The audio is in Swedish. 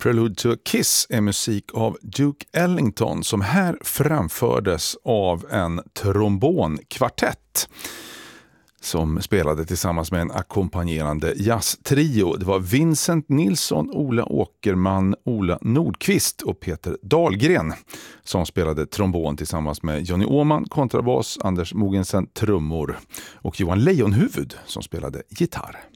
Prelude to a Kiss är musik av Duke Ellington som här framfördes av en trombonkvartett som spelade tillsammans med en ackompanjerande jazztrio. Det var Vincent Nilsson, Ola Åkerman, Ola Nordqvist och Peter Dahlgren som spelade trombon tillsammans med Johnny Åman, kontrabas, Anders Mogensen, trummor och Johan Lejonhuvud som spelade gitarr.